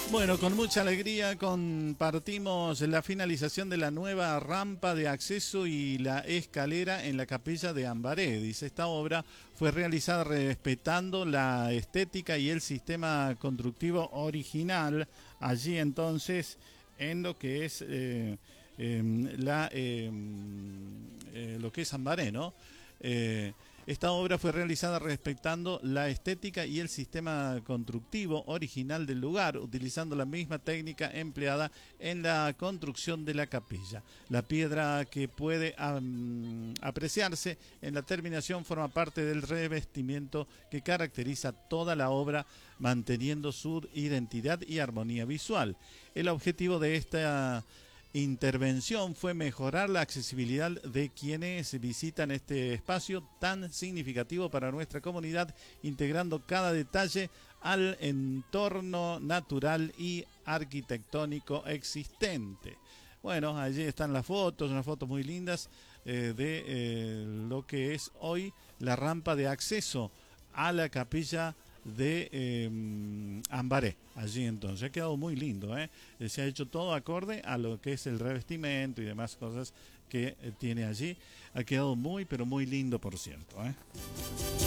Bueno, con mucha alegría compartimos la finalización de la nueva rampa de acceso y la escalera en la capilla de Ambaré. Dice, esta obra fue realizada respetando la estética y el sistema constructivo original. Allí entonces, en lo que es lo que es Ambaré, ¿no? Esta obra fue realizada respetando la estética y el sistema constructivo original del lugar, utilizando la misma técnica empleada en la construcción de la capilla. La piedra que puede apreciarse en la terminación forma parte del revestimiento que caracteriza toda la obra, manteniendo su identidad y armonía visual. El objetivo de esta intervención fue mejorar la accesibilidad de quienes visitan este espacio tan significativo para nuestra comunidad, integrando cada detalle al entorno natural y arquitectónico existente. Bueno, allí están las fotos, unas fotos muy lindas de lo que es hoy la rampa de acceso a la capilla de Ambaré. Allí entonces ha quedado muy lindo, se ha hecho todo acorde a lo que es el revestimiento y demás cosas que tiene allí. Ha quedado muy pero muy lindo, por cierto,